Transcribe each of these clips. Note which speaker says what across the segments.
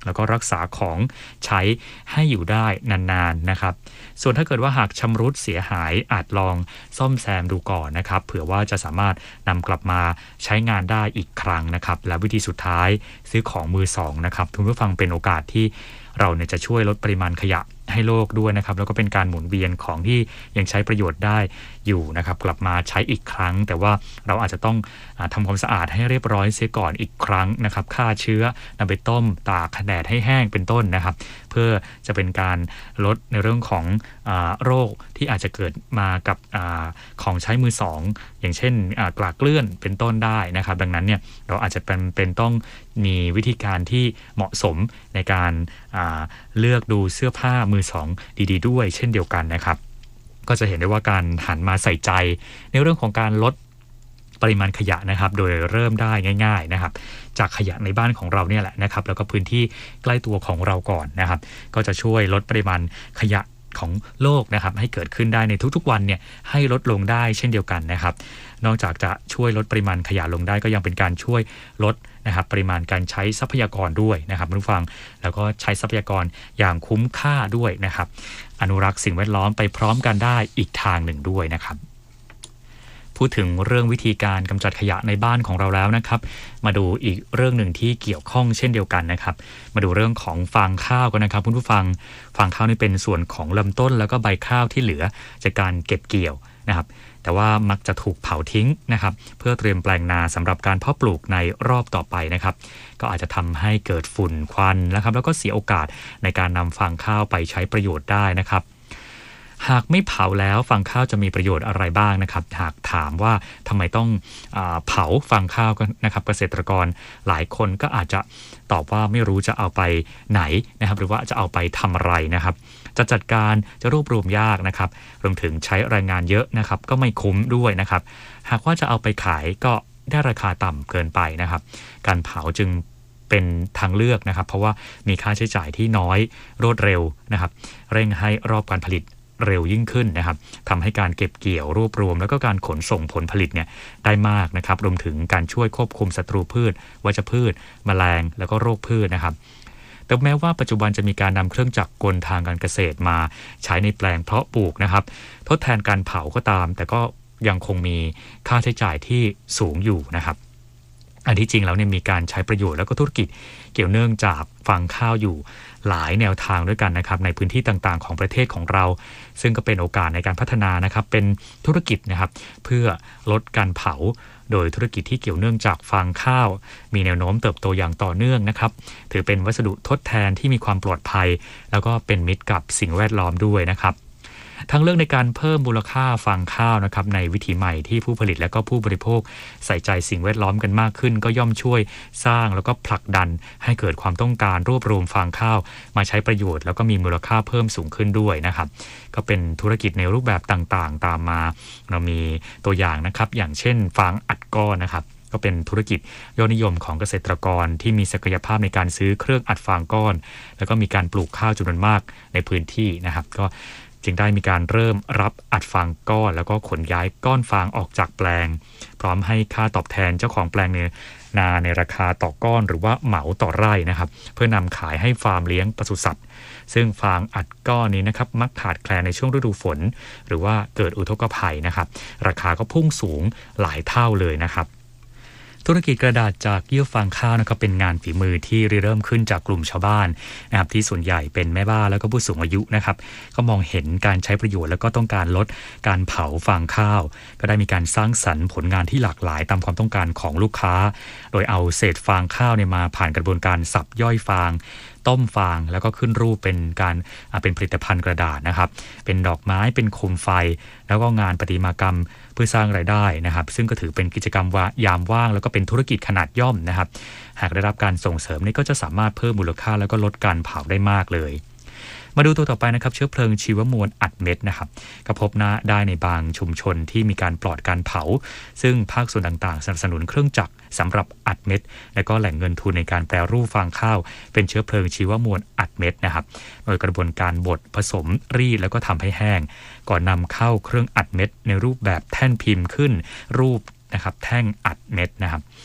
Speaker 1: แล้วก็รักษาของใช้ให้อยู่ได้นานๆนะครับส่วนถ้าเกิดว่าหากชำรุดเสียหายอาจลองซ่อมแซมดูก่อนนะครับเผื่อว่าจะสามารถนำกลับมาใช้งานได้อีกครั้งนะครับและวิธีสุดท้ายซื้อของมือสองนะครับคุณผู้ฟังเป็นโอกาสที่เราเนี่ยจะช่วยลดปริมาณขยะให้โลกด้วยนะครับแล้วก็เป็นการหมุนเวียนของที่ยังใช้ประโยชน์ได้อยู่นะครับกลับมาใช้อีกครั้งแต่ว่าเราอาจจะต้องทำความสะอาดให้เรียบร้อยเสียก่อนอีกครั้งนะครับฆ่าเชื้อนำไปต้มตากแดดให้แห้งเป็นต้นนะครับเพื่อจะเป็นการลดในเรื่องของโรคที่อาจจะเกิดมากับของใช้มือสองอย่างเช่นกลากเลื่อนเป็นต้นได้นะครับดังนั้นเนี่ยเราอาจจะเป็นต้องมีวิธีการที่เหมาะสมในการเลือกดูเสื้อผ้ามือสองดีๆด้วยเช่นเดียวกันนะครับก็จะเห็นได้ว่าการหันมาใส่ใจในเรื่องของการลดปริมาณขยะนะครับโดยเริ่มได้ง่ายๆนะครับจากขยะในบ้านของเราเนี่ยแหละนะครับแล้วก็พื้นที่ใกล้ตัวของเราก่อนนะครับก็จะช่วยลดปริมาณขยะของโลกนะครับให้เกิดขึ้นได้ในทุกๆวันเนี่ยให้ลดลงได้เช่นเดียวกันนะครับนอกจากจะช่วยลดปริมาณขยะลงได้ก็ยังเป็นการช่วยลดนะครับปริมาณการใช้ทรัพยากรด้วยนะครับผู้ฟังแล้วก็ใช้ทรัพยากรอย่างคุ้มค่าด้วยนะครับอนุรักษ์สิ่งแวดล้อมไปพร้อมกันได้อีกทางหนึ่งด้วยนะครับพูดถึงเรื่องวิธีการกำจัดขยะในบ้านของเราแล้วนะครับมาดูอีกเรื่องหนึ่งที่เกี่ยวข้องเช่นเดียวกันนะครับมาดูเรื่องของฟางข้าวกันนะครับคุณผู้ฟังฟางข้าวนี่เป็นส่วนของลำต้นแล้วก็ใบข้าวที่เหลือจากการเก็บเกี่ยวนะครับแต่ว่ามักจะถูกเผาทิ้งนะครับเพื่อเตรียมแปลงนาสำหรับการเพาะปลูกในรอบต่อไปนะครับก็อาจจะทำให้เกิดฝุ่นควันนะครับแล้วก็เสียโอกาสในการนำฟางข้าวไปใช้ประโยชน์ได้นะครับหากไม่เผาแล้วฟางข้าวจะมีประโยชน์อะไรบ้างนะครับหากถามว่าทำไมต้องเผาฟางข้าวกันนะครับเกษตรกรหลายคนก็อาจจะตอบว่าไม่รู้จะเอาไปไหนนะครับหรือว่าจะเอาไปทำอะไรนะครับจะจัดการจะรวบรวมยากนะครับรวมถึงใช้แรงงานเยอะนะครับก็ไม่คุ้มด้วยนะครับหากว่าจะเอาไปขายก็ได้ราคาต่ำเกินไปนะครับการเผาจึงเป็นทางเลือกนะครับเพราะว่ามีค่าใช้จ่ายที่น้อยรวดเร็วนะครับเร่งให้รอบการผลิตเร็วยิ่งขึ้นนะครับทำให้การเก็บเกี่ยวรวบรวมแล้วก็การขนส่งผลผลิตเนี่ยได้มากนะครับรวมถึงการช่วยควบคุมศัตรูพืชวัชพืชแมลงแล้วก็โรคพืชนะครับแต่แม้ว่าปัจจุบันจะมีการนำเครื่องจักรกลทางการเกษตรมาใช้ในแปลงเพาะปลูกนะครับทดแทนการเผาก็ตามแต่ก็ยังคงมีค่าใช้จ่ายที่สูงอยู่นะครับอันที่จริงแล้วเนี่ยมีการใช้ประโยชน์แล้วก็ธุรกิจเกี่ยวเนื่องจากฟางข้าวอยู่หลายแนวทางด้วยกันนะครับในพื้นที่ต่างๆของประเทศของเราซึ่งก็เป็นโอกาสในการพัฒนานะครับเป็นธุรกิจนะครับเพื่อลดการเผาโดยธุรกิจที่เกี่ยวเนื่องจากฟางข้าวมีแนวโน้มเติบโตอย่างต่อเนื่องนะครับถือเป็นวัสดุทดแทนที่มีความปลอดภัยแล้วก็เป็นมิตรกับสิ่งแวดล้อมด้วยนะครับทั้งเรื่องในการเพิ่มมูลค่าฟางข้าวนะครับในวิถีใหม่ที่ผู้ผลิตและก็ผู้บริโภคใส่ใจสิ่งแวดล้อมกันมากขึ้นก็ย่อมช่วยสร้างแล้วก็ผลักดันให้เกิดความต้องการรวบรวมฟางข้าวมาใช้ประโยชน์แล้วก็มีมูลค่าเพิ่มสูงขึ้นด้วยนะครับก็เป็นธุรกิจในรูปแบบต่างๆตามมาเรามีตัวอย่างนะครับอย่างเช่นฟางอัดก้อนนะครับก็เป็นธุรกิจยอดนิยมของเกษตรกรที่มีศักยภาพในการซื้อเครื่องอัดฟางก้อนแล้วก็มีการปลูกข้าวจำนวนมากในพื้นที่นะครับก็จึงได้มีการเริ่มรับอัดฟางก้อนแล้วก็ขนย้ายก้อนฟางออกจากแปลงพร้อมให้ค่าตอบแทนเจ้าของแปลงนาในราคาต่อก้อนหรือว่าเหมาต่อไร่นะครับเพื่อนำขายให้ฟาร์มเลี้ยงปศุสัตว์ซึ่งฟางอัดก้อนนี้นะครับมักขาดแคลนในช่วงฤดูฝนหรือว่าเกิดอุทกภัยนะครับราคาก็พุ่งสูงหลายเท่าเลยนะครับธุรกิจกระดาษจากเยื่อฟางข้าวนะครับเป็นงานฝีมือที่เริ่มขึ้นจากกลุ่มชาวบ้านนะครับที่ส่วนใหญ่เป็นแม่บ้านแล้วก็ผู้สูงอายุนะครับก็มองเห็นการใช้ประโยชน์แล้วก็ต้องการลดการเผาฟางข้าวก็ได้มีการสร้างสรรค์ผลงานที่หลากหลายตามความต้องการของลูกค้าโดยเอาเศษฟางข้าวมาผ่านกระบวนการสับย่อยฟางต้มฟางแล้วก็ขึ้นรูปเป็นผลิตภัณฑ์กระดาษนะครับเป็นดอกไม้เป็นโคมไฟแล้วก็งานประติมากรรมเพื่อสร้างรายได้นะครับซึ่งก็ถือเป็นกิจกรรมยามว่างแล้วก็เป็นธุรกิจขนาดย่อมนะครับหากได้รับการส่งเสริมนี่ก็จะสามารถเพิ่มมูลค่าแล้วก็ลดการเผาได้มากเลยมาดูตัวต่อไปนะครับเชื้อเพลิงชีวมวลอัดเม็ดนะครับก็พบได้ในบางชุมชนที่มีการปลอดการเผาซึ่งภาคส่วนต่างๆสนับสนุนเครื่องจักรสำหรับอัดเม็ดและก็แหล่งเงินทุนในการแปรรูปฟางข้าวเป็นเชื้อเพลิงชีวมวลอัดเม็ดนะครับโดยกระบวนการบดผสมรีดแล้วก็ทำให้แห้งก่อนนำเข้าเครื่องอัดเม็ดในรูปแบบแท่นพิมพ์ขึ้นรูปนะครับแท่งอัดเม็ดนะครับ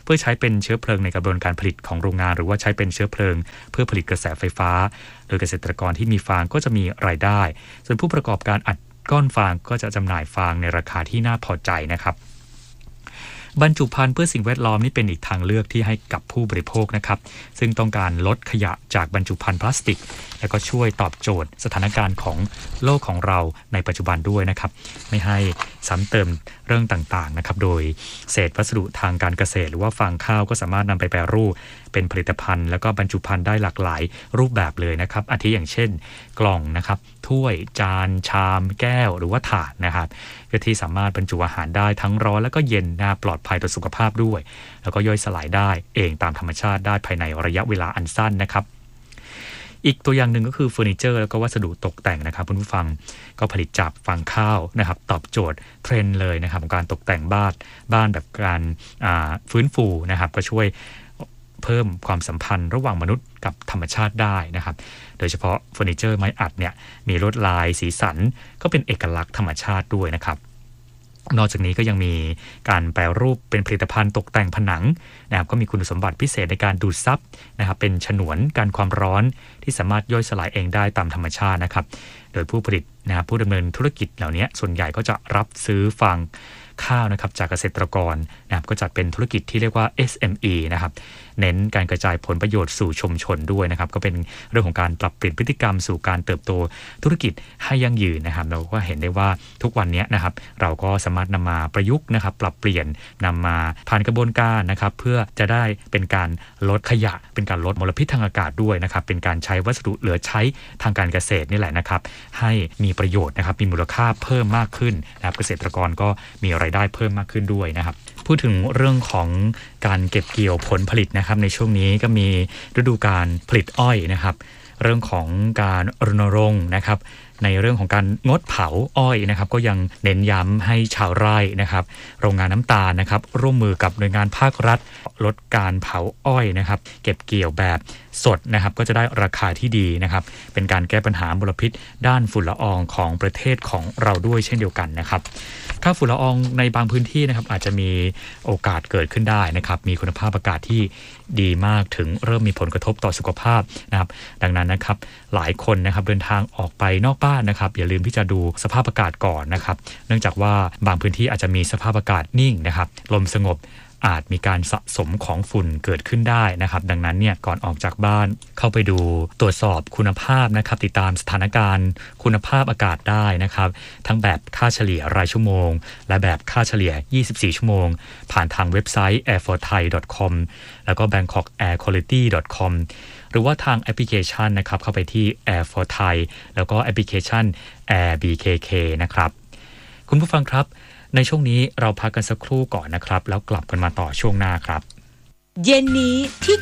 Speaker 1: เพื่อใช้เป็นเชื้อเพลิงในกระบวนการผลิตของโรงงานหรือว่าใช้เป็นเชื้อเพลิงเพื่อผลิตกระแสไฟฟ้าโดยเกษตรกรที่มีฟางก็จะมีรายได้ส่วนผู้ประกอบการอัดก้อนฟางก็จะจำหน่ายฟางในราคาที่น่าพอใจนะครับบรรจุภัณฑ์เพื่อสิ่งแวดล้อมนี่เป็นอีกทางเลือกที่ให้กับผู้บริโภคนะครับซึ่งต้องการลดขยะจากบรรจุภัณฑ์พลาสติกและก็ช่วยตอบโจทย์สถานการณ์ของโลกของเราในปัจจุบันด้วยนะครับไม่ให้ซ้ำเติมเรื่องต่างๆนะครับโดยเศษวัสดุทางการเกษตรหรือว่าฟางข้าวก็สามารถนำไปแปรรูปเป็นผลิตภัณฑ์แล้วก็บรรจุภัณฑ์ได้หลากหลายรูปแบบเลยนะครับอาทิอย่างเช่นกล่องนะครับถ้วยจานชามแก้วหรือว่าถาดนะครับก็ที่สามารถบรรจุอาหารได้ทั้งร้อนแล้วก็เย็นน่าปลอดภัยต่อสุขภาพด้วยแล้วก็ย่อยสลายได้เองตามธรรมชาติได้ภายในระยะเวลาอันสั้นนะครับอีกตัวอย่างหนึ่งก็คือเฟอร์นิเจอร์แล้วก็วัสดุตกแต่งนะครับคุณผู้ฟังก็ผลิตจากฟางข้าวนะครับตอบโจทย์เทรนด์เลยนะครับของการตกแต่งบ้านแบบการฟื้นฟูนะครับก็ช่วยเพิ่มความสัมพันธ์ระหว่างมนุษย์กับธรรมชาติได้นะครับโดยเฉพาะเฟอร์นิเจอร์ไม้อัดเนี่ยมีลวดลายสีสันก็เป็นเอกลักษณ์ธรรมชาติด้วยนะครับนอกจากนี้ก็ยังมีการแปรรูปเป็นผลิตภัณฑ์ตกแต่งผนังนะครับก็มีคุณสมบัติพิเศษในการดูดซับนะครับเป็นฉนวนกันความร้อนที่สามารถย่อยสลายเองได้ตามธรรมชาตินะครับโดยผู้ผลิตนะครับผู้ดำเนินธุรกิจเหล่านี้ส่วนใหญ่ก็จะรับซื้อฟางข้าวนะครับจากเกษตรกรนะครับก็จัดเป็นธุรกิจที่เรียกว่า SME นะครับเน้นการกระจายผลประโยชน์สู่ชุมชนด้วยนะครับก็เป็นเรื่องของการปรับเปลี่ยนพฤติกรรมสู่การเติบโตธุรกิจให้ยั่งยืนนะครับเราก็เห็นได้ว่าทุกวันนี้นะครับเราก็สามารถนำมาประยุกต์นะครับปรับเปลี่ยนนำมาผ่านกระบวนการนะครับเพื่อจะได้เป็นการลดขยะเป็นการลดมลพิษทางอากาศด้วยนะครับเป็นการใช้วัสดุเหลือใช้ทางการเกษตรนี่แหละนะครับให้มีประโยชน์นะครับมีมูลค่าเพิ่มมากขึ้นนะครับเกษตรกรก็มีรายได้เพิ่มมากขึ้นด้วยนะครับพูดถึงเรื่องของการเก็บเกี่ยวผลผลิตนะครับในช่วงนี้ก็มีฤดูการผลิตอ้อยนะครับเรื่องของการรณรงค์นะครับในเรื่องของการงดเผาอ้อยนะครับก็ยังเน้นย้ำให้ชาวไร่นะครับโรงงานน้ำตาลนะครับร่วมมือกับหน่วยงานภาครัฐลดการเผาอ้อยนะครับเก็บเกี่ยวแบบสดนะครับก็จะได้ราคาที่ดีนะครับเป็นการแก้ปัญหามลพิษด้านฝุ่นละอองของประเทศของเราด้วยเช่นเดียวกันนะครับค่าฝุ่นละอองในบางพื้นที่นะครับอาจจะมีโอกาสเกิดขึ้นได้นะครับมีคุณภาพอากาศที่ดีมากถึงเริ่มมีผลกระทบต่อสุขภาพนะครับดังนั้นนะครับหลายคนนะครับเดินทางออกไปนอกบ้านนะครับอย่าลืมที่จะดูสภาพอากาศก่อนนะครับเนื่องจากว่าบางพื้นที่อาจจะมีสภาพอากาศนิ่งนะครับลมสงบอาจมีการสะสมของฝุ่นเกิดขึ้นได้นะครับดังนั้นเนี่ยก่อนออกจากบ้านเข้าไปดูตรวจสอบคุณภาพนะครับติดตามสถานการณ์คุณภาพอากาศได้นะครับทั้งแบบค่าเฉลี่ยรายชั่วโมงและแบบค่าเฉลี่ย24ชั่วโมงผ่านทางเว็บไซต์ airforthai.com แล้วก็ bangkokairquality.com หรือว่าทางแอปพลิเคชันนะครับเข้าไปที่ Air for Thai แล้วก็แอปพลิเคชัน Air BKK นะครับคุณผู้ฟังครับในช่วงนี้เราพักกันสักครู่ก่อนนะครับแล้วกลับกันมาต่อช่วงหน้าครับ
Speaker 2: เย็นนี้ที่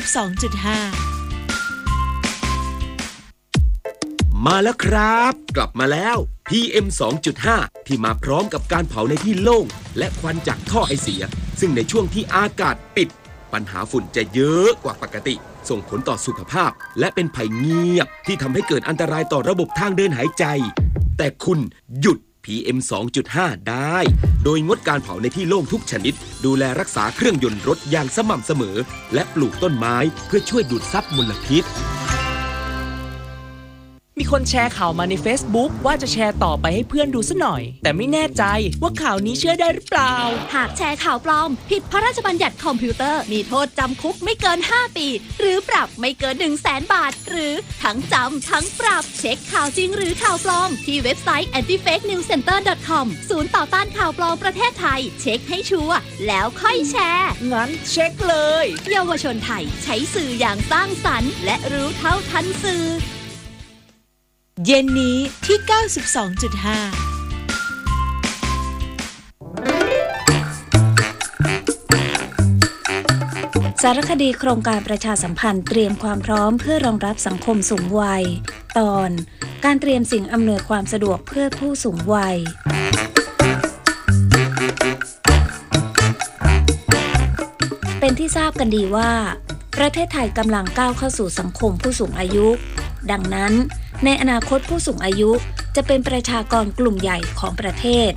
Speaker 2: 92.5
Speaker 3: มาแล้วครับกลับมาแล้ว PM 2.5 ที่มาพร้อมกับการเผาในที่โล่งและควันจากท่อไอเสียซึ่งในช่วงที่อากาศปิดปัญหาฝุ่นจะเยอะกว่าปกติส่งผลต่อสุขภาพและเป็นภัยเงียบที่ทำให้เกิดอันตรายต่อระบบทางเดินหายใจแต่คุณหยุดPM 2.5 ได้โดยงดการเผาในที่โล่งทุกชนิดดูแลรักษาเครื่องยนต์รถอย่างสม่ำเสมอและปลูกต้นไม้เพื่อช่วยดูดซับมลพิษ
Speaker 4: มีคนแชร์ข่าวมาใน Facebook ว่าจะแชร์ต่อไปให้เพื่อนดูซะหน่อยแต่ไม่แน่ใจว่าข่าวนี้เชื่อได้หรือเปล่า
Speaker 5: หากแชร์ข่าวปลอมผิดพระราชบัญญัติคอมพิวเตอร์มีโทษจำคุกไม่เกิน5ปีหรือปรับไม่เกิน 100,000 บาทหรือทั้งจำทั้งปรับเช็คข่าวจริงหรือข่าวปลอมที่เว็บไซต์ antifakenewscenter.com ศูนย์ต่อต้านข่าวปลอมประเทศไทยเช็คให้ชัวร์แล้วค่อยแชร์
Speaker 4: งั้นเช็คเลย
Speaker 5: เยาวชนไทยใช้สื่ออย่างสร้างสรรค์และรู้เท่าทันสื่อ
Speaker 2: เย็นนี้ที่ 92.5
Speaker 6: สารคดีโครงการประชาสัมพันธ์เตรียมความพร้อมเพื่อรองรับสังคมสูงวัยตอนการเตรียมสิ่งอำนวยความสะดวกเพื่อผู้สูงวัยเป็นที่ทราบกันดีว่าประเทศไทยกำลังก้าวเข้าสู่สังคมผู้สูงอายุดังนั้นในอนาคตผู้สูงอายุจะเป็นประชากรกลุ่มใหญ่ของประเทศ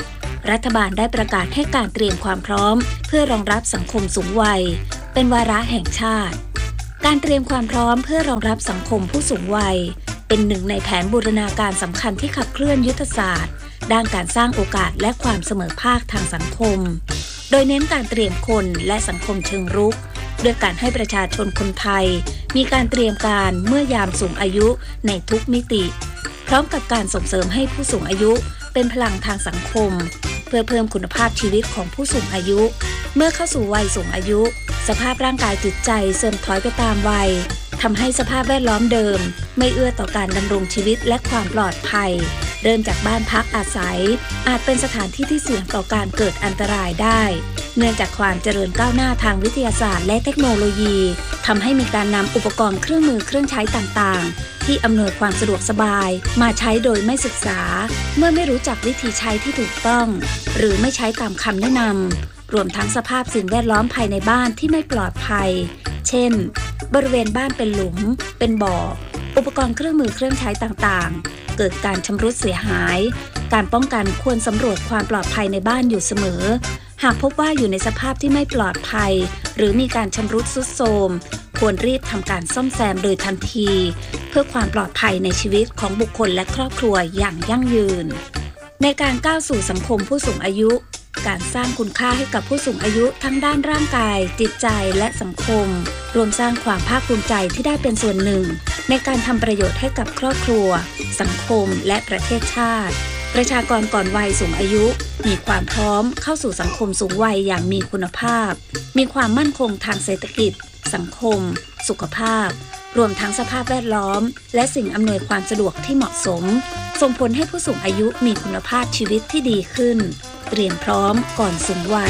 Speaker 6: รัฐบาลได้ประกาศให้การเตรียมความพร้อมเพื่อรองรับสังคมสูงวัยเป็นวาระแห่งชาติการเตรียมความพร้อมเพื่อรองรับสังคมผู้สูงวัยเป็นหนึ่งในแผนบูรณาการสำคัญที่ขับเคลื่อนยุทธศาสตร์ด้านการสร้างโอกาสและความเสมอภาคทางสังคมโดยเน้นการเตรียมคนและสังคมเชิงรุกด้วยการให้ประชาชนคนไทยมีการเตรียมการเมื่อยามสูงอายุในทุกมิติพร้อมกับการส่งเสริมให้ผู้สูงอายุเป็นพลังทางสังคมเพื่อเพิ่มคุณภาพชีวิตของผู้สูงอายุเมื่อเข้าสู่วัยสูงอายุสภาพร่างกายจิตใจเสื่อมถอยไปตามวัยทำให้สภาพแวดล้อมเดิมไม่เอื้อต่อการดำรงชีวิตและความปลอดภัยเริ่มจากบ้านพักอาศัยอาจเป็นสถานที่ที่เสี่ยงต่อการเกิดอันตรายได้เนื่องจากความเจริญก้าวหน้าทางวิทยาศาสตร์และเทคโนโลยีทำให้มีการนำอุปกรณ์เครื่องมือเครื่องใช้ต่างๆที่อำนวยความสะดวกสบายมาใช้โดยไม่ศึกษาเมื่อไม่รู้จักวิธีใช้ที่ถูกต้องหรือไม่ใช้ตามคำแนะนำรวมทั้งสภาพสิ่งแวดล้อมภายในบ้านที่ไม่ปลอดภัยเช่นบริเวณบ้านเป็นหลุมเป็นบ่ออุปกรณ์เครื่องมือเครื่องใช้ต่างๆเกิดการชำรุดเสียหายการป้องกันควรสำรวจความปลอดภัยในบ้านอยู่เสมอหากพบว่าอยู่ในสภาพที่ไม่ปลอดภัยหรือมีการชำรุดทรุดโทรมควรรีบทำการซ่อมแซมโดยทันทีเพื่อความปลอดภัยในชีวิตของบุคคลและครอบครัวอย่างยั่งยืนในการก้าวสู่สังคมผู้สูงอายุการสร้างคุณค่าให้กับผู้สูงอายุทั้งด้านร่างกายจิตใจและสังคมรวมสร้างความภาคภูมิใจที่ได้เป็นส่วนหนึ่งในการทำประโยชน์ให้กับครอบครัวสังคมและประเทศชาติประชากรก่อนวัยสูงอายุมีความพร้อมเข้าสู่สังคมสูงวัยอย่างมีคุณภาพมีความมั่นคงทางเศรษฐกิจสังคมสุขภาพรวมทั้งสภาพแวดล้อมและสิ่งอำนวยความสะดวกที่เหมาะสมส่งผลให้ผู้สูงอายุมีคุณภาพชีวิตที่ดีขึ้นเตรียมพร้อมก่อนสูงวัย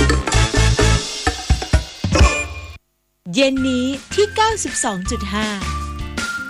Speaker 2: เย็นนี้ที่ 92.5